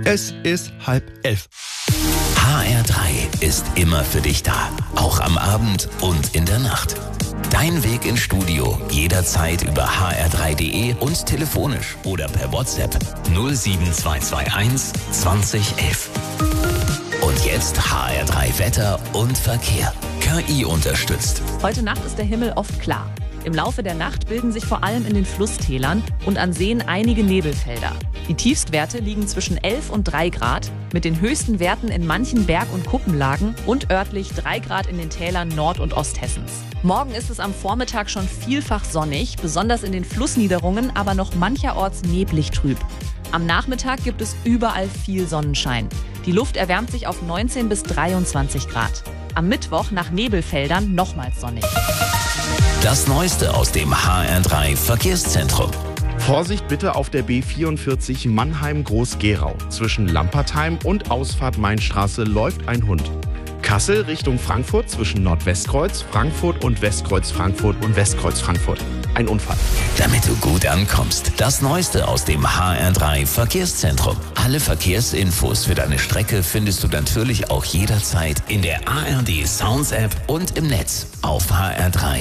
Es ist 10:30. HR3 ist immer für dich da. Auch am Abend und in der Nacht. Dein Weg ins Studio jederzeit über hr3.de und telefonisch oder per WhatsApp 07221 2011. Und jetzt HR3 Wetter und Verkehr. KI unterstützt. Heute Nacht ist der Himmel oft klar. Im Laufe der Nacht bilden sich vor allem in den Flusstälern und an Seen einige Nebelfelder. Die Tiefstwerte liegen zwischen 11 und 3 Grad, mit den höchsten Werten in manchen Berg- und Kuppenlagen und örtlich 3 Grad in den Tälern Nord- und Osthessens. Morgen ist es am Vormittag schon vielfach sonnig, besonders in den Flussniederungen, aber noch mancherorts neblig trüb. Am Nachmittag gibt es überall viel Sonnenschein. Die Luft erwärmt sich auf 19 bis 23 Grad. Am Mittwoch nach Nebelfeldern nochmals sonnig. Das Neueste aus dem HR3 Verkehrszentrum. Vorsicht bitte auf der B44 Mannheim-Groß-Gerau. Zwischen Lampertheim und Ausfahrt Mainstraße läuft ein Hund. Kassel Richtung Frankfurt zwischen Nordwestkreuz, Frankfurt und Westkreuz Frankfurt und Westkreuz Frankfurt. Ein Unfall. Damit du gut ankommst, das Neueste aus dem HR3 Verkehrszentrum. Alle Verkehrsinfos für deine Strecke findest du natürlich auch jederzeit in der ARD Sounds App und im Netz auf hr3.de.